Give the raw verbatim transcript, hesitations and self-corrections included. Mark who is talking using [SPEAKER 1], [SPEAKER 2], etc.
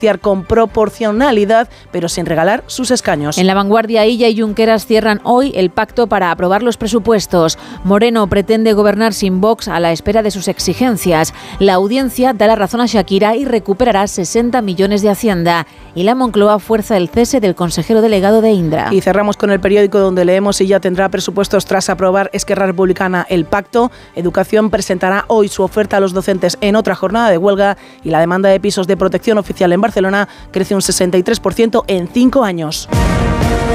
[SPEAKER 1] con proporcionalidad, pero sin regalar sus escaños.
[SPEAKER 2] En La Vanguardia, Illa y Junqueras cierran hoy el pacto para aprobar los presupuestos. Moreno pretende gobernar sin Vox a la espera de sus exigencias. La Audiencia da la razón a Shakira y recuperará sesenta millones de Hacienda. Y la Moncloa fuerza el cese del consejero delegado de Indra.
[SPEAKER 1] Y cerramos con el periódico, donde leemos: Illa tendrá presupuestos tras aprobar Esquerra Republicana el pacto. Educación presentará hoy su oferta a los docentes en otra jornada de huelga, y la demanda de pisos de protección oficial en Barcelona crece un sesenta y tres por ciento en cinco años.